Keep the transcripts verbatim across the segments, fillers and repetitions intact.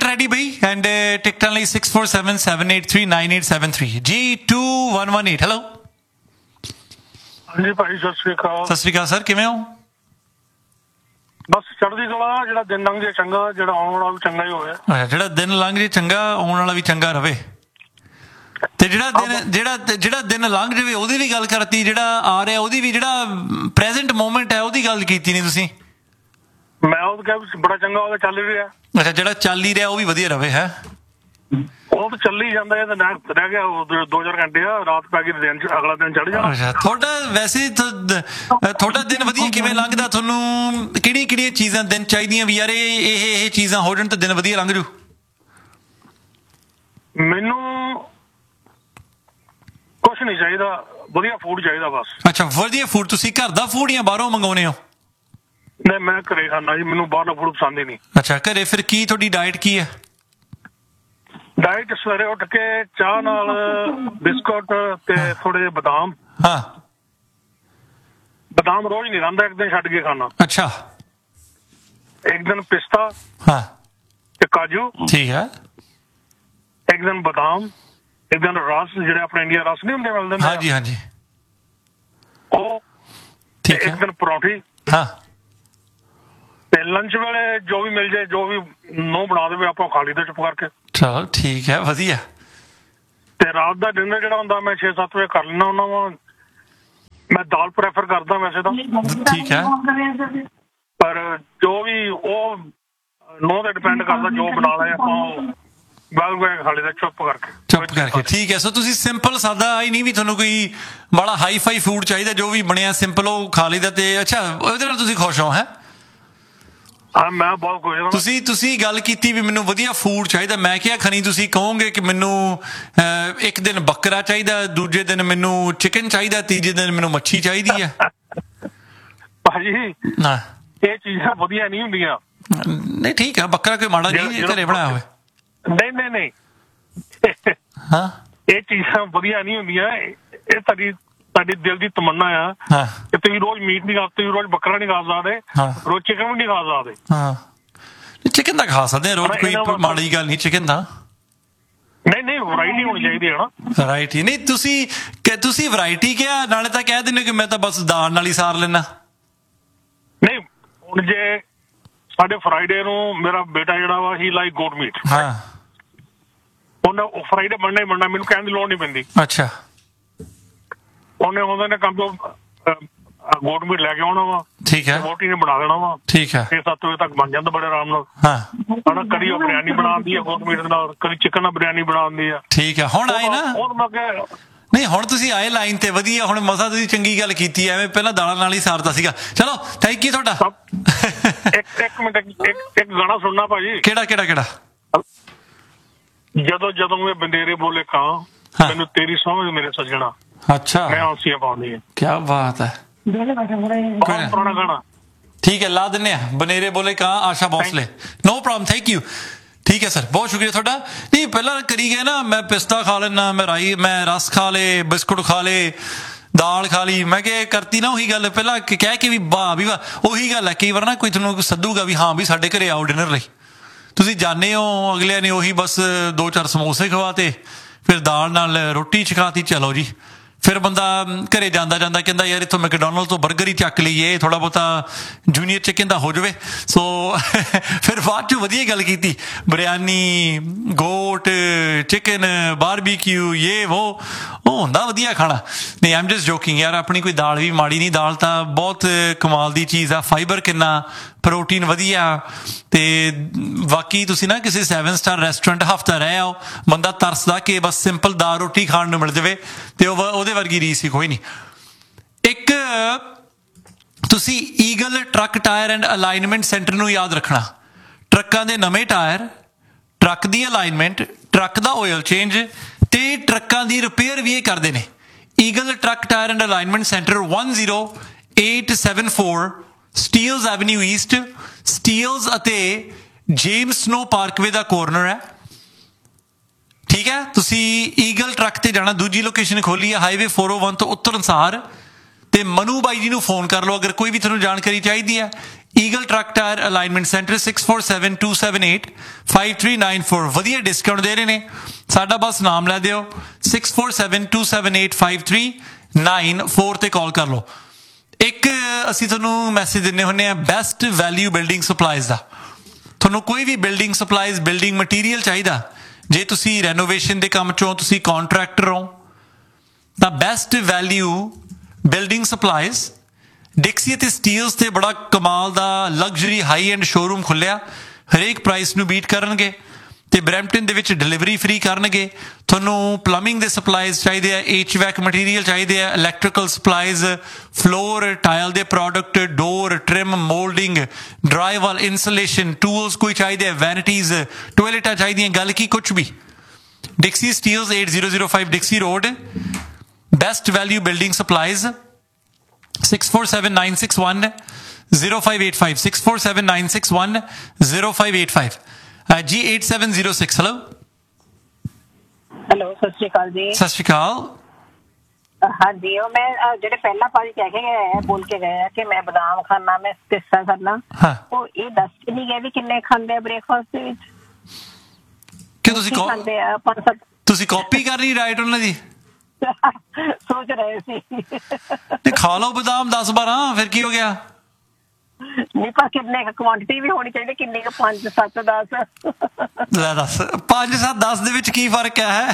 Ready ਬਈ and ਟਿਕਟਾਂ ਲਈ six four seven seven eight three nine eight seven three G to one one eight. Hello ਹਾਂਜੀ ਭਾਈ, ਸਤਿ ਸ੍ਰੀ ਅਕਾਲ। ਸਤਿ ਸ਼੍ਰੀ ਅਕਾਲ sir, ਕਿਵੇਂ ਹੋ? ਬਸ ਚੜ੍ਹਦੀ ਕਲਾ। ਜਿਹੜਾ ਦਿਨ ਲੰਘ ਜੇ ਚੰਗਾ, ਜਿਹੜਾ ਆਉਣ ਵਾਲਾ ਵੀ ਚੰਗਾ ਹੀ ਹੋਇਆ। ਜਿਹੜਾ ਦਿਨ ਲੰਘ ਜੇ ਚੰਗਾ, ਆਉਣ ਵਾਲਾ ਵੀ ਚੰਗਾ ਰਵੇ। ਤੇ ਜਿਹੜਾ ਦਿਨ ਜਿਹੜਾ ਜਿਹੜਾ ਦਿਨ ਲੰਘ ਜਾਵੇ ਉਹਦੀ ਵੀ ਗੱਲ ਕਰਤੀ, ਜਿਹੜਾ ਆ ਰਿਹਾ ਉਹਦੀ ਵੀ, ਜਿਹੜਾ ਪ੍ਰੈਜ਼ੈਂਟ ਮੂਮੈਂਟ ਹੈ ਉਹਦੀ ਗੱਲ ਕੀਤੀ ਨਹੀਂ ਤੁਸੀਂ। ਮੈਂ ਉਹ ਕਿਹਾ ਬੜਾ ਚੰਗਾ ਉਹਦਾ ਚੱਲ ਰਿਹਾ। ਅੱਛਾ, ਜਿਹੜਾ ਚੱਲ ਹੀ ਰਿਹਾ ਉਹ ਵੀ ਵਧੀਆ ਰਵੇ। ਹੈ ਉਹ ਤਾਂ ਚੱਲੀ ਜਾਂਦਾ ਹੈ, ਤਾਂ ਰਹਿ ਗਿਆ ਦੋ ਚਾਰ ਘੰਟੇ ਆ, ਰਾਤ ਪੈ ਗਈ ਦਿਨ ਅਗਲਾ ਦਿਨ ਚੜ੍ਹ ਜਾਣਾ। ਅੱਛਾ, ਤੁਹਾਡਾ ਵੈਸੇ ਤੁਹਾਡਾ ਦਿਨ ਵਧੀਆ ਕਿਵੇਂ ਲੰਘਦਾ? ਤੁਹਾਨੂੰ ਕਿਹੜੀਆਂ ਕਿਹੜੀਆਂ ਚੀਜ਼ਾਂ ਦਿਨ ਚਾਹੀਦੀਆਂ ਵੀ ਯਾਰ ਇਹ ਇਹ ਇਹ ਚੀਜ਼ਾਂ ਹੋ ਜਾਣ ਤਾਂ ਦਿਨ ਵਧੀਆ ਲੰਘ ਜੂ? ਮੈਨੂੰ ਕੁਛ ਨਹੀਂ ਚਾਹੀਦਾ, ਵਧੀਆ ਫੂਡ ਚਾਹੀਦਾ ਬਸ। ਅੱਛਾ, ਵਧੀਆ ਫੂਡ। ਤੁਸੀਂ ਘਰ ਦਾ ਫੂਡ ਜਾਂ ਬਾਹਰੋਂ ਮੰਗਾਉਂਦੇ ਹੋ? ਨਹੀਂ, ਮੈਂ ਘਰੇ ਖਾਣਾ ਜੀ, ਮੈਨੂੰ ਬਾਹਰਲਾ ਫੂਡ ਪਸੰਦ ਹੀ ਨਹੀਂ। ਅੱਛਾ, ਘਰੇ ਫਿਰ ਕੀ ਤੁਹਾਡੀ ਡਾਇਟ ਕੀ ਹੈ? ਡਾਇਟ ਸਵੇਰੇ ਉੱਠ ਕੇ ਚਾਹ ਨਾਲ ਬਿਸਕੁਟ ਤੇ ਥੋੜੇ ਜਿਹੇ ਬਦਾਮ। ਹਾਂ, ਬਦਾਮ ਰੋਜ਼ ਨਹੀਂ ਖਾਂਦਾ, ਇੱਕ ਦਿਨ ਛੱਡ ਕੇ ਖਾਣਾ। ਅੱਛਾ, ਇੱਕ ਦਿਨ ਪਿਸਤਾ ਹਾਂ ਤੇ ਕਾਜੂ, ਠੀਕ ਹੈ। ਇੱਕ ਦਿਨ ਬਦਾਮ, ਇੱਕ ਦਿਨ ਰਸ, ਜਿਹੜੇ ਆਪਣੇ ਇੰਡੀਆ ਰਸ ਨਹੀਂ ਹੁੰਦੇ ਮਿਲਦੇ। ਹਾਂਜੀ ਹਾਂਜੀ, ਉਹ ਠੀਕ ਹੈ। ਇੱਕ ਦਿਨ ਪਰੌਂਠੀ। ਹਾਂ, ਤੇ ਲੰਚ ਵੇਲੇ ਜੋ ਵੀ ਮਿਲ ਜਾਏ, ਜੋ ਵੀ ਨੋ ਬਣਾ ਦੇਵੇ, ਆਪਾਂ ਖਾ ਲਈਦਾ ਚੁੱਪ ਕਰਕੇ। ਚਲੋ ਠੀਕ ਹੈ, ਵਧੀਆ। ਤੇ ਰਾਤ ਦਾ ਡਿਨਰ ਜਿਹੜਾ ਹੁੰਦਾ ਮੈਂ ਛੇ ਸੱਤ ਵਜੇ ਕਰ ਲੈਣਾ ਹੁੰਦਾ ਵਾ। ਮੈਂ ਦਾਲ ਪ੍ਰੈਫਰ ਕਰਦਾ ਵੈਸੇ ਤਾਂ, ਠੀਕ ਹੈ, ਪਰ ਜੋ ਵੀ ਉਹ ਨੋ ਤੇ ਡਿਪੈਂਡ ਕਰਦਾ, ਜੋ ਬਣਾ ਲਿਆ ਆਪਾਂ ਬਾਹਰ ਖਾ ਲਈਦਾ ਚੁੱਪ ਕਰਕੇ। ਚੁੱਪ ਕਰਕੇ, ਠੀਕ ਹੈ। ਸੋ ਤੁਸੀਂ ਸਿੰਪਲ ਸਾਦਾ ਹੀ ਨਹੀਂ ਵੀ ਤੁਹਾਨੂੰ ਕੋਈ ਬੜਾ ਹਾਈ ਫਾਈ ਫੂਡ ਚਾਹੀਦਾ, ਜੋ ਵੀ ਬਣਿਆ ਸਿੰਪਲ ਉਹ ਖਾ ਲਈਦਾ। ਤੇ ਅੱਛਾ, ਉਹਦੇ ਨਾਲ ਤੁਸੀਂ ਖੁਸ਼ ਹੋ? ਹੈ ਹਾਂ, ਮੈਂ ਬਹੁਤ ਖੁਸ਼ ਹਾਂ। ਤੁਸੀਂ ਤੁਸੀਂ ਗੱਲ ਕੀਤੀ ਵੀ ਮੈਨੂੰ ਵਧੀਆ ਫੂਡ ਚਾਹੀਦਾ। ਮੈਂ ਕਿਹਾ ਖਣੀ ਤੁਸੀਂ ਕਹੋਗੇ ਕਿ ਮੈਨੂੰ ਇੱਕ ਦਿਨ ਬੱਕਰਾ ਚਾਹੀਦਾ, ਦੂਜੇ ਦਿਨ ਮੈਨੂੰ ਚਿਕਨ ਚਾਹੀਦਾ, ਤੀਜੇ ਦਿਨ ਮੈਨੂੰ ਮੱਛੀ ਚਾਹੀਦੀ ਹੈ। ਭਾਜੀ ਨਾ, ਇਹ ਚੀਜ਼ਾਂ ਵਧੀਆ ਨਹੀਂ ਹੁੰਦੀਆਂ। ਨਹੀਂ ਠੀਕ ਹੈ, ਬੱਕਰਾ ਕੋਈ ਮਾੜਾ ਨਹੀਂ ਘਰੇ ਬਣਾਇਆ ਹੋਵੇ। ਨਹੀਂ ਨਹੀਂ ਨਹੀਂ, ਹਾਂ, ਇਹ ਚੀਜ਼ਾਂ ਵਧੀਆ ਨਹੀਂ ਹੁੰਦੀਆਂ। ਇਹ ਤੁਹਾਡੀ ਤੁਹਾਡੀ ਦਿਲ ਦੀ ਤਮੰਨਾ ਆ ਕਿ ਤੁਸੀਂ ਰੋਜ਼ ਮੀਟ ਨਹੀਂ ਖਾ, ਤੁਸੀਂ ਰੋਜ਼ ਬੱਕਰਾ ਨਹੀਂ ਖਾ ਸਕਦੇ, ਰੋਜ਼ ਚਿਕਨ ਵੀ ਨਹੀਂ ਖਾ ਸਕਦੇ। ਹਾਂ, ਚਿਕਨ ਤਾਂ ਖਾ ਸਕਦੇ ਰੋਜ਼, ਕੋਈ ਮਾੜੀ ਗੱਲ ਨਹੀਂ ਚਿਕਨ ਦਾ। ਨਹੀਂ ਨਹੀਂ, ਵੈਰਾਈਟੀ ਹੋਣੀ ਚਾਹੀਦੀ ਹੈ ਨਾ। ਵੈਰਾਈਟੀ ਨਹੀਂ, ਤੁਸੀਂ ਤੁਸੀਂ ਵੈਰਾਈਟੀ ਕਿਹਾ, ਨਾਲੇ ਤਾਂ ਕਹਿ ਦਿੰਦੇ ਕਿ ਮੈਂ ਤਾਂ ਬਸ ਦਾਲ ਨਾਲ ਹੀ ਸਾਰ ਲੈਣਾ। ਨਹੀਂ, ਹੁਣ ਜੇ ਸਾਡੇ ਫਰਾਈਡੇ ਨੂੰ ਮੇਰਾ ਬੇਟਾ ਜਿਹੜਾ ਵਾ ਹੀ ਲਾਈਕ ਗੋਟ ਮੀਟ, ਹਾਂ, ਉਹਨੇ ਫਰਾਈਡੇ ਬਣਨਾ ਹੀ ਬਣਨਾ, ਮੈਨੂੰ ਕਹਿਣ ਦੀ ਲੋੜ ਨਹੀਂ ਪੈਂਦੀ। ਅੱਛਾ, ਉਹਨੇ ਉਹਦੇ ਨੇ ਕੰਮ ਤੋਂ ਗੋਟ ਮੀਟ ਲੈ ਕੇ ਆਉਣਾ ਵਾ, ਠੀਕ ਹੈ, ਰੋਟੀ ਨੇ ਬਣਾ ਦੇਣਾ ਵਾ, ਠੀਕ ਹੈ, ਛੇ ਸੱਤ ਵਜੇ ਤੱਕ ਬਣ ਜਾਂਦਾ ਬੜੇ ਆਰਾਮ ਨਾਲ। ਹਾਂ, ਹਨਾ, ਕਦੀ ਉਹ ਬਿਰਿਆਨੀ ਬਣਾਉਂਦੀ ਆ ਗੋਟ ਮੀਟ ਦੇ ਨਾਲ, ਕਦੀ ਚਿਕਨ ਨਾਲ ਬਿਰਿਆਨੀ ਬਣਾਉਂਦੀ ਆ। ਠੀਕ ਹੈ। ਹੁਣ ਆਏ ਨਾ, ਉਹ ਮੈਂ ਕਿਹਾ ਨਹੀਂ ਹੁਣ ਤੁਸੀਂ ਆਏ ਲਾਈਨ ਤੇ, ਵਧੀਆ। ਹੁਣ ਮਸਾ ਤੁਸੀਂ ਚੰਗੀ ਗੱਲ ਕੀਤੀ, ਐਵੇਂ ਪਹਿਲਾਂ ਦਾਲਾਂ ਨਾਲ ਹੀ ਸਾਰਦਾ ਸੀਗਾ। ਚਲੋ ਥੈਂਕ ਯੂ ਤੁਹਾਡਾ। ਇੱਕ ਇੱਕ ਮਿੰਟ, ਇੱਕ ਇੱਕ ਗਾਣਾ ਸੁਣਨਾ ਭਾਜੀ। ਕਿਹੜਾ ਕਿਹੜਾ ਕਿਹੜਾ? ਜਦੋਂ ਜਦੋਂ ਇਹ ਬੰਦੇਰੇ ਬੋਲੇ ਕਾਂ, ਮੈਨੂੰ ਤੇਰੀ ਸਮਝ ਮੇਰੇ ਸੱਜਣਾ। ਅੱਛਾ, ਮੈਂ ਹੌਂਸੀਆਂ ਪਾਉਂਦੀ ਹੈ। ਕੀ ਬਾਤ ਹੈ, ਬਹੁਤ ਪੁਰਾਣਾ ਗਾਣਾ। ਠੀਕ ਹੈ, ਲਾ ਦਿੰਦੇ ਆ। ਬਨੇਰੇ ਬੋਲੇ ਕਾਂ, ਆਸ਼ਾ Bhosle. No problem, thank you. ਠੀਕ ਹੈ ਸਰ, ਬਹੁਤ ਸ਼ੁਕਰੀਆ ਤੁਹਾਡਾ। ਨਹੀਂ ਪਹਿਲਾਂ ਕਰੀ ਗਏ ਨਾ, ਮੈਂ ਪਿਸਤਾ ਖਾ ਲੈਣਾ, ਮੈਂ ਰਾਈ, ਮੈਂ ਰਸ ਖਾ ਲਏ, ਬਿਸਕੁਟ ਖਾ ਲਏ, ਦਾਲ ਖਾ ਲਈ। ਮੈਂ ਕਿਹਾ ਕਰਤੀ ਨਾ ਉਹੀ ਗੱਲ ਪਹਿਲਾਂ ਕਹਿ ਕੇ ਵੀ ਵਾਹ ਵੀ ਵਾਹ। ਉਹੀ ਗੱਲ ਹੈ, ਕਈ ਵਾਰ ਨਾ ਕੋਈ ਤੁਹਾਨੂੰ ਸੱਦੂਗਾ ਵੀ ਹਾਂ ਵੀ ਸਾਡੇ ਘਰੇ ਆਓ ਡਿਨਰ ਲਈ, ਤੁਸੀਂ ਜਾਂਦੇ ਹੋ, ਅਗਲਿਆਂ ਨੇ ਉਹੀ ਬਸ ਦੋ ਚਾਰ ਸਮੋਸੇ ਖਵਾਤੇ, ਫਿਰ ਦਾਲ ਨਾਲ ਰੋਟੀ ਛਕਾਤੀ, ਚਲੋ ਜੀ। ਫਿਰ ਬੰਦਾ ਘਰੇ ਜਾਂਦਾ ਜਾਂਦਾ ਕਹਿੰਦਾ ਯਾਰ ਇੱਥੋਂ ਮੈਕਡੋਨਲਡ ਤੋਂ ਬਰਗਰ ਹੀ ਚੱਕ ਲਈਏ, ਥੋੜਾ ਬਹੁਤਾ ਜੂਨੀਅਰ ਚਿਕਨ ਦਾ ਹੋ ਜਾਵੇ। ਸੋ ਫਿਰ ਬਾਅਦ 'ਚ ਵਧੀਆ ਗੱਲ ਕੀਤੀ, ਬਿਰਿਆਨੀ, ਗੋਟ, ਚਿਕਨ, ਬਾਰਬੀਕਿਊ, ਇਹ ਉਹ ਉਹ ਹੁੰਦਾ ਵਧੀਆ ਖਾਣਾ। ਨਹੀਂ ਆਮ ਜਸਟ ਜੋਕਿੰਗ ਯਾਰ, ਆਪਣੀ ਕੋਈ ਦਾਲ ਵੀ ਮਾੜੀ ਨਹੀਂ, ਦਾਲ ਤਾਂ ਬਹੁਤ ਕਮਾਲ ਦੀ ਚੀਜ਼ ਆ। ਫਾਈਬਰ ਕਿੰਨਾ, ਪ੍ਰੋਟੀਨ ਵਧੀਆ। ਤੇ ਬਾਕੀ ਤੁਸੀਂ ਨਾ ਕਿਸੇ ਸੈਵਨ ਸਟਾਰ ਰੈਸਟੋਰੈਂਟ ਹਫ਼ਤਾ ਰਹਿ ਆਓ, ਬੰਦਾ ਤਰਸਦਾ ਕਿ ਬਸ ਸਿੰਪਲ ਦਾਲ ਰੋਟੀ ਖਾਣ ਨੂੰ ਮਿਲ ਜਾਵੇ, ਤੇ ਉਹ ਉਹਦੇ ਵਰਗੀ ਰੀਸ ਹੀ ਕੋਈ ਨਹੀਂ। ਇੱਕ ਤੁਸੀਂ eagle truck tyre and alignment centre ਨੂੰ ਯਾਦ ਰੱਖਣਾ। ਟਰੱਕਾਂ ਦੇ ਨਵੇਂ ਟਾਇਰ, ਟਰੱਕ ਦੀ ਅਲਾਈਨਮੈਂਟ, ਟਰੱਕ ਦਾ ਆਇਲ ਚੇਂਜ ਤੇ ਟਰੱਕਾਂ ਦੀ ਰਿਪੇਅਰ ਵੀ ਇਹ ਕਰਦੇ ਨੇ। Eagle truck tyre and alignment centre one zero eight seven four ਸਟੀਲਜ਼ avenue East, ਸਟੀਲਜ਼ ਅਤੇ ਜੇਮਸ ਸਨੋ ਪਾਰਕਵੇ ਦਾ ਕੋਰਨਰ ਹੈ। ਠੀਕ ਹੈ, ਤੁਸੀਂ ਈਗਲ ਟਰੱਕ ਤੇ ਜਾਣਾ। ਦੂਜੀ ਲੋਕੇਸ਼ਨ ਖੋਲੀ ਹੈ ਹਾਈਵੇ four oh one ਤੋਂ ਉੱਤਰ ਅਨਸਾਰ। ਤੇ ਮਨੂ ਬਾਈ ਜੀ ਨੂੰ ਫੋਨ ਕਰ ਲਓ ਅਗਰ ਕੋਈ ਵੀ ਤੁਹਾਨੂੰ ਜਾਣਕਾਰੀ ਚਾਹੀਦੀ ਹੈ। Eagle truck tyre alignment centre six four seven to seven eight five three nine four ਵਧੀਆ ਡਿਸਕਾਊਂਟ ਦੇ ਰਹੇ ਨੇ। ਸਾਡਾ ਬਸ ਨਾਮ ਲੈ ਦਿਓ, six four seven to seven eight five three nine four ਤੇ ਕਾਲ ਕਰ ਲਓ। ਇੱਕ ਅਸੀਂ ਤੁਹਾਨੂੰ ਮੈਸੇਜ ਦਿੰਦੇ ਹੁੰਦੇ ਹਾਂ ਬੈਸਟ ਵੈਲਿਊ ਬਿਲਡਿੰਗ ਸਪਲਾਈਜ਼ ਦਾ। ਤੁਹਾਨੂੰ ਕੋਈ ਵੀ ਬਿਲਡਿੰਗ ਸਪਲਾਈਜ਼ ਬਿਲਡਿੰਗ ਮਟੀਰੀਅਲ ਚਾਹੀਦਾ, ਜੇ ਤੁਸੀਂ ਰੈਨੋਵੇਸ਼ਨ ਦੇ ਕੰਮ 'ਚੋਂ ਤੁਸੀਂ ਕਾਂਟਰੈਕਟਰ ਹੋ ਤਾਂ ਬੈਸਟ ਵੈਲਿਊ ਬਿਲਡਿੰਗ ਸਪਲਾਈਜ਼ ਡਿਕਸੀ ਅਤੇ ਸਟੀਲਸ ਤੇ ਬੜਾ ਕਮਾਲ ਦਾ ਲਗਜ਼ਰੀ ਹਾਈ ਐਂਡ ਸ਼ੋਰੂਮ ਖੁੱਲਿਆ। ਹਰੇਕ ਪ੍ਰਾਈਸ ਨੂੰ ਬੀਟ ਕਰਨਗੇ ਤੇ ਬਰੈਂਪਟਨ ਦੇ ਵਿੱਚ ਡਿਲੀਵਰੀ ਫ੍ਰੀ ਕਰਨਗੇ। ਤੁਹਾਨੂੰ ਪਲੰਬਿੰਗ ਦੇ ਸਪਲਾਈਜ਼ ਚਾਹੀਦੇ ਆ, ਐਚ ਵੈਕ ਮਟੀਰੀਅਲ ਚਾਹੀਦੇ ਆ, ਇਲੈਕਟ੍ਰੀਕਲ ਸਪਲਾਈਜ਼, ਫਲੋਰ ਟਾਇਲ ਦੇ ਪ੍ਰੋਡਕਟ, ਡੋਰ, ਟ੍ਰਿਮ, ਮੋਲਡਿੰਗ, ਡਰਾਈਵਾਲ, ਇੰਸੂਲੇਸ਼ਨ, ਟੂਲਸ ਕੋਈ ਚਾਹੀਦੇ ਆ, ਵੈਨਿਟੀਜ਼, ਟੋਇਲਟਾਂ ਚਾਹੀਦੀਆਂ, ਗੱਲ ਕੀ ਕੁਛ ਵੀ। ਡਿਕਸੀ Steeles eight zero zero five ਡਿਕਸੀ road, best value building supplies six four seven nine six one zero five eight five six four seven nine six one zero five eight five ਜੀ eight seven zero six। Hello hello, ਸਤਿ ਸ਼੍ਰੀ ਅਕਾਲ ਜੀ। ਸਤਿ ਸ਼੍ਰੀ ਅਕਾਲ। ਹਾਂਜੀ, ਉਹ ਮੈਂ ਜਿਹੜੇ ਪਹਿਲਾਂ ਭਾਜੀ ਕਹਿ ਕੇ ਗਏ ਆ, ਬੋਲ ਕੇ ਗਏ ਆ ਕਿ ਮੈਂ ਬਦਾਮ ਖਾਣਾ, ਮੈਂ ਪਿਸਤਾ ਖਾਣਾ, ਉਹ ਇਹ ਦੱਸ ਕੇ ਨਹੀਂ ਗਏ ਵੀ ਕਿੰਨੇ ਖਾਂਦੇ ਆ ਬ੍ਰੇਕਫਾਸਟ ਦੇ ਵਿੱਚ। ਕਿ ਤੁਸੀਂ ਖਾਂਦੇ ਆ ਪੰਜ ਸੱਤ। ਤੁਸੀਂ ਕਾਪੀ ਕਰ ਲਈ ਡਾਈਟ ਉਹਨਾਂ ਦੀ? ਸੋਚ ਰਹੇ ਸੀ ਤੇ ਖਾ ਲਓ ਬਦਾਮ ਦਸ ਬਾਰਾਂ, ਫਿਰ ਕੀ ਹੋ ਗਿਆ? ਨਹੀਂ, ਪਰ ਕਿੰਨੇ ਕੁਆਂਟੀਟੀ ਵੀ ਹੋਣੀ ਚਾਹੀਦੀ, ਕਿੰਨੀ ਕੁ? ਪੰਜ ਸੱਤ ਦਸ? ਲੈ ਦੱਸ, ਪੰਜ ਸੱਤ ਦਸ ਦੇ ਵਿੱਚ ਕੀ ਫਰਕ ਹੈ?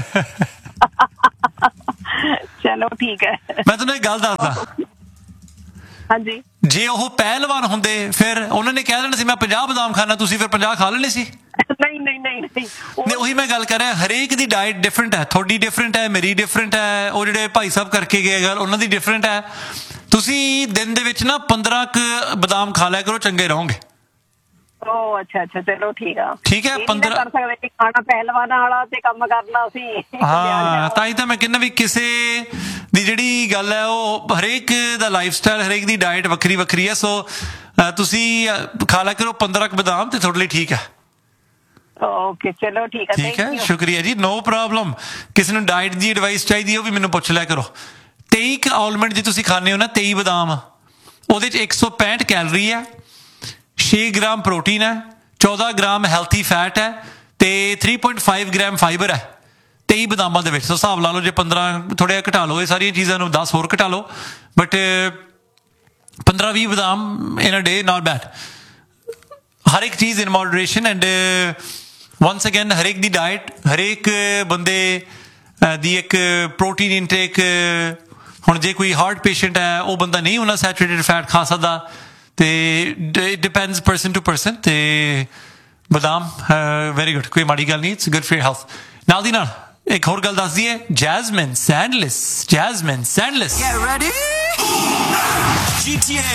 ਚਲੋ ਠੀਕ ਹੈ। ਮੈਂ ਤੁਹਾਨੂੰ ਇੱਕ ਗੱਲ ਦੱਸਦਾ। ਹਾਂਜੀ, ਜੇ ਉਹ ਪਹਿਲਵਾਨ ਹੁੰਦੇ ਫਿਰ ਉਹਨਾਂ ਨੇ ਕਹਿ ਦੇਣਾ ਸੀ ਮੈਂ ਪੰਜਾਹ ਬਦਾਮ ਖਾਣਾ, ਤੁਸੀਂ ਫਿਰ ਪੰਜਾਹ ਖਾ ਲੈਣੇ ਸੀ। ਨਹੀਂ ਨਹੀਂ ਨਹੀਂ ਨਹੀਂ ਉਹੀ ਮੈਂ ਗੱਲ ਕਰ ਰਿਹਾ, ਹਰੇਕ ਦੀ ਡਾਇਟ ਡਿਫਰੈਂਟ ਹੈ। ਤੁਹਾਡੀ ਡਿਫਰੈਂਟ ਹੈ, ਮੇਰੀ ਡਿਫਰੈਂਟ ਹੈ, ਉਹ ਜਿਹੜੇ ਭਾਈ ਸਾਹਿਬ ਕਰਕੇ ਗਏ ਗੱਲ ਉਹਨਾਂ ਦੀ ਡਿਫਰੈਂਟ ਹੈ। ਤੁਸੀਂ ਦਿਨ ਦੇ ਵਿੱਚ ਨਾ ਪੰਦਰਾਂ ਕੁ ਬਦਾਮ ਖਾ ਲਿਆ ਕਰੋ, ਚੰਗੇ ਰਹੋਗੇ। ਓ ਅੱਛਾ ਅੱਛਾ, ਚਲੋ ਠੀਕ ਆ। ਠੀਕ ਹੈ, ਪੰਦਰਾਂ ਕਰ ਸਕਦੇ ਖਾਣਾ ਪਹਿਲਵਾਨਾਂ ਵਾਲਾ ਤੇ ਕੰਮ ਕਰਨਾ ਸੀ। ਹਾਂ, ਤਾਂ ਹੀ ਤਾਂ ਮੈਂ ਕਹਿੰਦਾ ਵੀ ਕਿਸੇ ਦੀ ਜਿਹੜੀ ਗੱਲ ਹੈ ਉਹ ਹਰੇਕ ਦਾ ਲਾਈਫ ਸਟਾਈਲ, ਹਰੇਕ ਦੀ ਡਾਇਟ ਵੱਖਰੀ ਵੱਖਰੀ ਹੈ। ਸੋ ਤੁਸੀਂ ਖਾ ਲਿਆ ਕਰੋ ਪੰਦਰਾਂ ਕੁ ਬਦਾਮ ਤੇ ਤੁਹਾਡੇ ਲਈ ਠੀਕ ਹੈ। ਓਕੇ, ਚਲੋ ਠੀਕ ਹੈ। ਠੀਕ ਹੈ, ਸ਼ੁਕਰੀਆ ਜੀ, ਨੋ ਪ੍ਰੋਬਲਮ। ਕਿਸੇ ਨੂੰ ਡਾਇਟ ਦੀ ਐਡਵਾਈਸ ਚਾਹੀਦੀ ਉਹ ਵੀ ਮੈਨੂੰ ਪੁੱਛ ਲਿਆ ਕਰੋ। ਤੇਈ ਕੁ ਆਲਮੰਡ ਜੇ ਤੁਸੀਂ ਖਾਂਦੇ ਹੋ ਨਾ, ਤੇਈ ਬਦਾਮ, ਉਹਦੇ 'ਚ ਇੱਕ ਸੌ ਪੈਂਹਠ ਕੈਲਰੀ ਹੈ, ਛੇ ਗ੍ਰਾਮ ਪ੍ਰੋਟੀਨ ਹੈ, ਚੌਦਾਂ ਗ੍ਰਾਮ ਹੈਲਥੀ ਫੈਟ ਹੈ ਤੇ ਤਿੰਨ ਪੁਆਇੰਟ ਪੰਜ ਗ੍ਰਾਮ ਫਾਈਬਰ ਹੈ ਤੇਈ ਬਦਾਮਾਂ ਦੇ ਵਿੱਚ। ਸੋ ਹਿਸਾਬ ਲਾ ਲਓ, ਜੇ ਪੰਦਰਾਂ ਥੋੜ੍ਹਾ ਜਿਹਾ ਘਟਾ ਲਓ ਇਹ ਸਾਰੀਆਂ ਚੀਜ਼ਾਂ ਨੂੰ, ਦਸ ਹੋਰ ਘਟਾ ਲਓ, ਬਟ ਪੰਦਰਾਂ ਵੀਹ ਬਦਾਮ ਇਨ ਅ ਡੇ ਨਾਟ ਬੈਡ। ਹਰ ਇੱਕ ਚੀਜ਼ ਇਨ ਮੋਡਰੇਸ਼ਨ। ਐਂਡ ਵਨਸ ਅਗੇਨ, ਹਰੇਕ ਦੀ ਡਾਇਟ, ਹਰੇਕ ਬੰਦੇ ਦੀ ਇੱਕ ਪ੍ਰੋਟੀਨ ਇਨਟੇਕ। ਹੁਣ ਜੇ ਕੋਈ ਹਾਰਟ ਪੇਸ਼ੈਂਟ ਹੈ, ਉਹ ਬੰਦਾ ਨਹੀਂ ਉਹਨਾਂ ਸੈਚੂਰੇਟਡ ਫੈਟ ਖਾ ਸਕਦਾ, ਤੇ it depends person to person. ਤੇ ਬਦਾਮ ਵੈਰੀ ਗੁੱਡ, ਕੋਈ ਮਾੜੀ ਗੱਲ ਨਹੀਂ, ਇਟਸ ਗੁੱਡ ਫॉर ਹੈਲਥ। ਨਾਲ ਦੀ ਨਾਲ ਇੱਕ ਹੋਰ ਗੱਲ ਦੱਸ ਦਈਏ, Jasmine ਸੈਂਡਲਿਸ, Jasmine ਸੈਂਡਲਿਸ। Get ready? G T A